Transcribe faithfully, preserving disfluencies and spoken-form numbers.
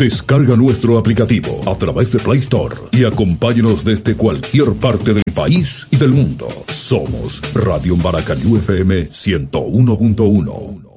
Descarga nuestro aplicativo a través de Play Store y acompáñanos desde cualquier parte del país y del mundo. Somos Radio Maracaibo F M ciento uno punto uno.